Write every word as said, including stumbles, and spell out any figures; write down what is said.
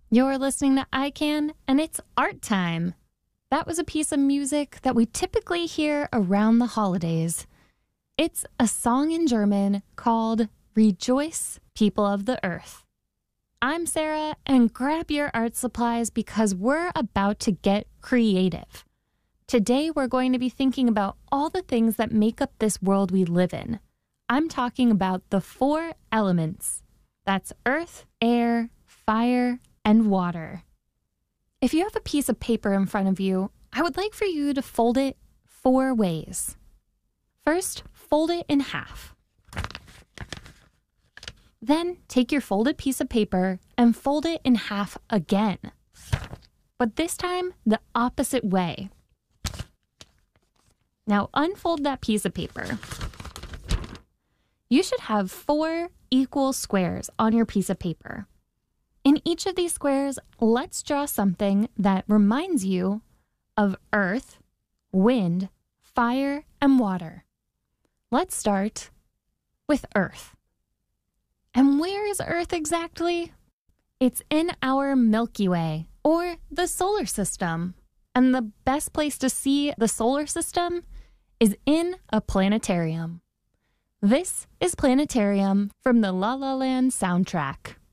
You're listening to I Can, and it's art time. That was a piece of music that we typically hear around the holidays. It's a song in German called Rejoice, People of the Earth. I'm Sarah, and grab your art supplies because we're about to get creative. Today, we're going to be thinking about all the things that make up this world we live in. I'm talking about the four elements. That's earth, air, fire, and water. If you have a piece of paper in front of you, I would like for you to fold it four ways. First, fold it in half. Then take your folded piece of paper and fold it in half again. But this time, the opposite way. Now unfold that piece of paper. You should have four equal squares on your piece of paper. In each of these squares, let's draw something that reminds you of earth, wind, fire, and water. Let's start with earth. And where is Earth exactly? It's in our Milky Way, or the solar system. And the best place to see the solar system is in a planetarium. This is Planetarium from the La La Land soundtrack.